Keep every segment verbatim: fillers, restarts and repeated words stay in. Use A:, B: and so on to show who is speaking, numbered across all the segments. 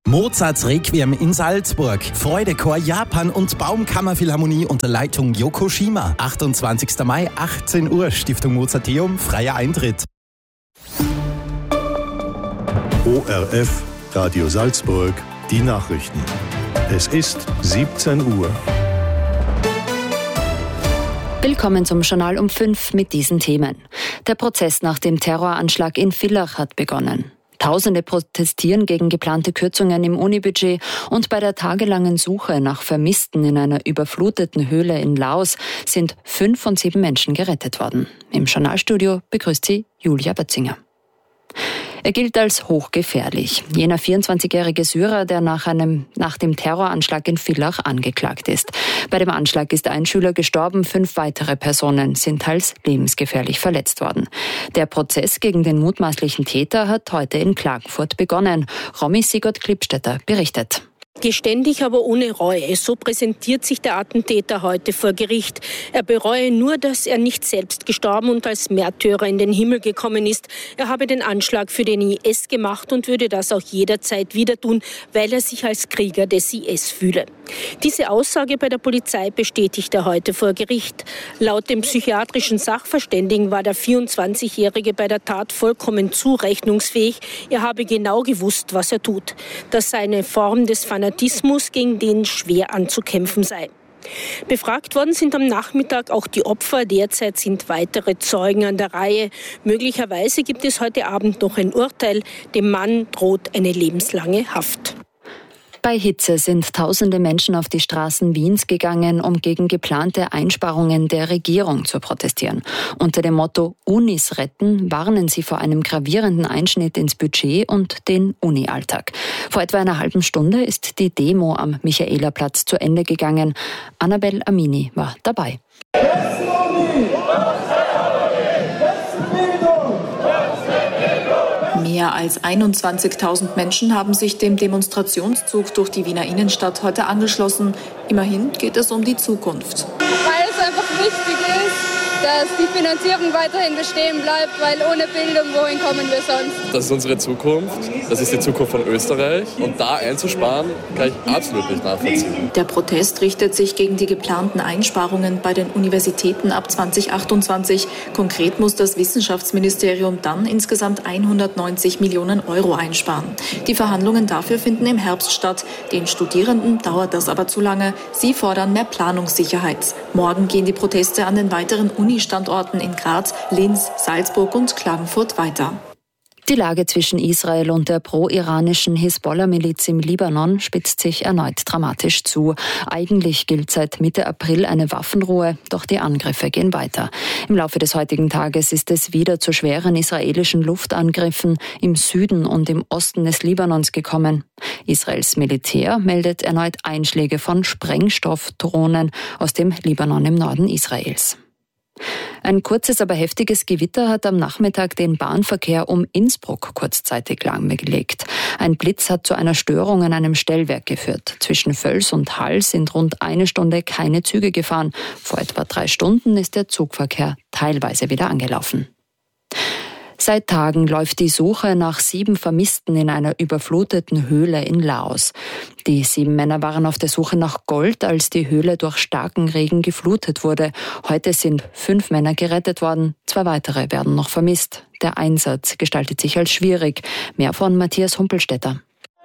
A: Mozarts Requiem in Salzburg, Freudechor Japan und Baumkammerphilharmonie unter Leitung Yoko Shima. achtundzwanzigster Mai, achtzehn Uhr, Stiftung Mozarteum, freier Eintritt.
B: O R F, Radio Salzburg, die Nachrichten. Es ist siebzehn Uhr.
C: Willkommen zum Journal um fünf mit diesen Themen. Der Prozess nach dem Terroranschlag in Villach hat begonnen. Tausende protestieren gegen geplante Kürzungen im Unibudget und bei der tagelangen Suche nach Vermissten in einer überfluteten Höhle in Laos sind fünf von sieben Menschen gerettet worden. Im Journalstudio begrüßt sie Julia Bötzinger. Er gilt als hochgefährlich. Jener vierundzwanzigjährige Syrer, der nach einem, nach dem Terroranschlag in Villach angeklagt ist. Bei dem Anschlag ist ein Schüler gestorben, fünf weitere Personen sind teils lebensgefährlich verletzt worden. Der Prozess gegen den mutmaßlichen Täter hat heute in Klagenfurt begonnen. Romy Sigurd-Klippstetter berichtet.
D: Geständig, aber ohne Reue. So präsentiert sich der Attentäter heute vor Gericht. Er bereue nur, dass er nicht selbst gestorben und als Märtyrer in den Himmel gekommen ist. Er habe den Anschlag für den I S gemacht und würde das auch jederzeit wieder tun, weil er sich als Krieger des I S fühle. Diese Aussage bei der Polizei bestätigt er heute vor Gericht. Laut dem psychiatrischen Sachverständigen war der vierundzwanzigjährige bei der Tat vollkommen zurechnungsfähig. Er habe genau gewusst, was er tut. Das sei eine Form des Fanatismus, gegen den schwer anzukämpfen sei. Befragt worden sind am Nachmittag auch die Opfer. Derzeit sind weitere Zeugen an der Reihe. Möglicherweise gibt es heute Abend noch ein Urteil. Dem Mann droht eine lebenslange Haft.
C: Bei Hitze sind tausende Menschen auf die Straßen Wiens gegangen, um gegen geplante Einsparungen der Regierung zu protestieren. Unter dem Motto Unis retten warnen sie vor einem gravierenden Einschnitt ins Budget und den Uni-Alltag. Vor etwa einer halben Stunde ist die Demo am Michaelerplatz zu Ende gegangen. Annabel Amini war dabei.
E: Mehr als einundzwanzigtausend Menschen haben sich dem Demonstrationszug durch die Wiener Innenstadt heute angeschlossen. Immerhin geht es um die Zukunft.
F: Weil es einfach wichtig ist, dass die Finanzierung weiterhin bestehen bleibt, weil ohne Bildung, wohin kommen wir sonst?
G: Das ist unsere Zukunft, das ist die Zukunft von Österreich und da einzusparen, kann ich absolut nicht nachvollziehen.
E: Der Protest richtet sich gegen die geplanten Einsparungen bei den Universitäten ab zwanzig achtundzwanzig. Konkret muss das Wissenschaftsministerium dann insgesamt hundertneunzig Millionen Euro einsparen. Die Verhandlungen dafür finden im Herbst statt. Den Studierenden dauert das aber zu lange. Sie fordern mehr Planungssicherheit. Morgen gehen die Proteste an den weiteren Uni-Standorten in Graz, Linz, Salzburg und Klagenfurt weiter.
C: Die Lage zwischen Israel und der pro-iranischen Hisbollah-Miliz im Libanon spitzt sich erneut dramatisch zu. Eigentlich gilt seit Mitte April eine Waffenruhe, doch die Angriffe gehen weiter. Im Laufe des heutigen Tages ist es wieder zu schweren israelischen Luftangriffen im Süden und im Osten des Libanons gekommen. Israels Militär meldet erneut Einschläge von Sprengstoffdrohnen aus dem Libanon im Norden Israels. Ein kurzes, aber heftiges Gewitter hat am Nachmittag den Bahnverkehr um Innsbruck kurzzeitig lahmgelegt. Ein Blitz hat zu einer Störung an einem Stellwerk geführt. Zwischen Völs und Hall sind rund eine Stunde keine Züge gefahren. Vor etwa drei Stunden ist der Zugverkehr teilweise wieder angelaufen. Seit Tagen läuft die Suche nach sieben Vermissten in einer überfluteten Höhle in Laos. Die sieben Männer waren auf der Suche nach Gold, als die Höhle durch starken Regen geflutet wurde. Heute sind fünf Männer gerettet worden, zwei weitere werden noch vermisst. Der Einsatz gestaltet sich als schwierig. Mehr von Matthias Humpelstetter.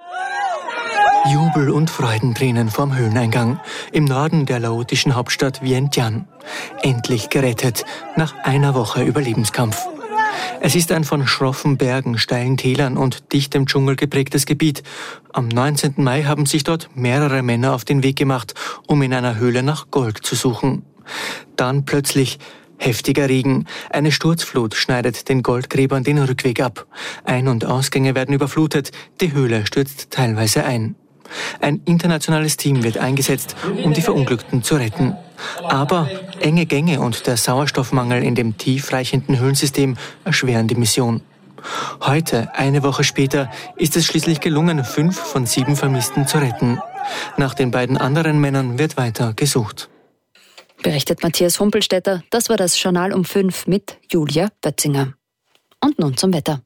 H: Jubel und Freudentränen vorm Höhleneingang im Norden der laotischen Hauptstadt Vientiane. Endlich gerettet, nach einer Woche Überlebenskampf. Es ist ein von schroffen Bergen, steilen Tälern und dichtem Dschungel geprägtes Gebiet. Am neunzehnten Mai haben sich dort mehrere Männer auf den Weg gemacht, um in einer Höhle nach Gold zu suchen. Dann plötzlich heftiger Regen. Eine Sturzflut schneidet den Goldgräbern den Rückweg ab. Ein- und Ausgänge werden überflutet. Die Höhle stürzt teilweise ein. Ein internationales Team wird eingesetzt, um die Verunglückten zu retten. Aber enge Gänge und der Sauerstoffmangel in dem tiefreichenden Höhlensystem erschweren die Mission. Heute, eine Woche später, ist es schließlich gelungen, fünf von sieben Vermissten zu retten. Nach den beiden anderen Männern wird weiter gesucht.
C: Berichtet Matthias Humpelstetter. Das war das Journal um fünf mit Julia Bötzinger. Und nun zum Wetter.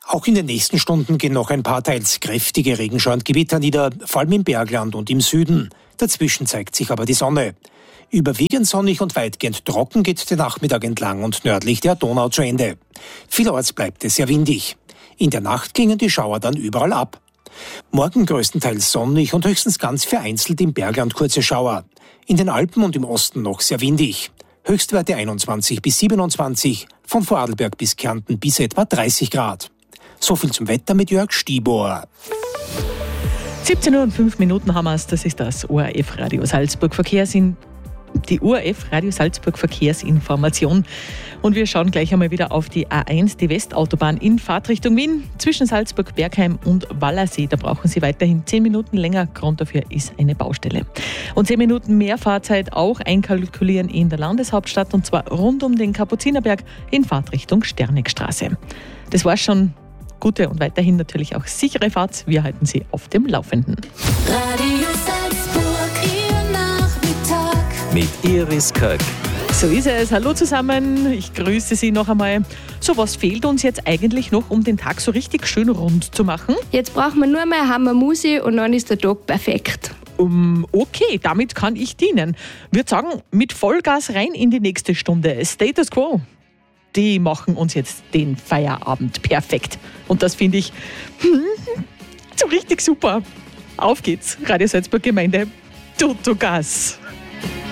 I: Auch in den nächsten Stunden gehen noch ein paar teils kräftige Regenschauer und Gewitter nieder, vor allem im Bergland und im Süden. Dazwischen zeigt sich aber die Sonne. Überwiegend sonnig und weitgehend trocken geht der Nachmittag entlang und nördlich der Donau zu Ende. Vielerorts bleibt es sehr windig. In der Nacht gingen die Schauer dann überall ab. Morgen größtenteils sonnig und höchstens ganz vereinzelt im Bergland kurze Schauer. In den Alpen und im Osten noch sehr windig. Höchstwerte einundzwanzig bis siebenundzwanzig, von Vorarlberg bis Kärnten bis etwa dreißig Grad. So viel zum Wetter mit Jörg Stibor.
J: siebzehn Uhr und fünf Minuten haben wir es. Das ist das O R F Radio Salzburg Verkehrsin. Die O R F Radio Salzburg Verkehrsinformation. Und wir schauen gleich einmal wieder auf die A eins, die Westautobahn in Fahrtrichtung Wien. Zwischen Salzburg, Bergheim und Wallersee. Da brauchen Sie weiterhin zehn Minuten länger. Grund dafür ist eine Baustelle. Und zehn Minuten mehr Fahrzeit auch einkalkulieren in der Landeshauptstadt. Und zwar rund um den Kapuzinerberg in Fahrtrichtung Sternegstraße. Das war's schon. Gute und weiterhin natürlich auch sichere Fahrt. Wir halten Sie auf dem Laufenden.
K: Radio Salzburg, Ihr Nachmittag.
A: Mit Iris Köck.
J: So ist es. Hallo zusammen. Ich grüße Sie noch einmal. So, was fehlt uns jetzt eigentlich noch, um den Tag so richtig schön rund zu machen?
F: Jetzt brauchen wir nur mehr Hammer Musi und dann ist der Tag perfekt.
J: Um, okay, damit kann ich dienen. Ich würde sagen, mit Vollgas rein in die nächste Stunde. Status Quo. Die machen uns jetzt den Feierabend perfekt. Und das finde ich so richtig super. Auf geht's, Radio Salzburg Gemeinde. Tutto Gas.